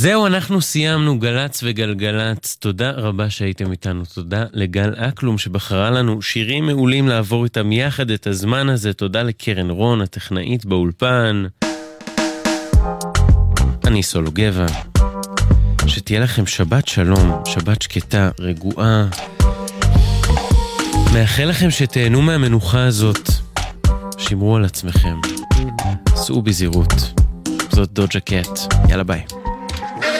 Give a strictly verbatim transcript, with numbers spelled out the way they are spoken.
זהו, אנחנו סיימנו גלץ וגלגלץ. תודה רבה שהייתם איתנו. תודה לגל אקלום שבחרה לנו שירים מעולים לעבור איתם יחד את הזמן הזה. תודה לקרן רון, הטכנאית באולפן. אני סולו גבע. שתהיה לכם שבת שלום, שבת שקטה, רגועה. מאחל לכם שתהנו מהמנוחה הזאת. שמרו על עצמכם. סעו בזירות. זאת דוג'ה קט. יאללה ביי.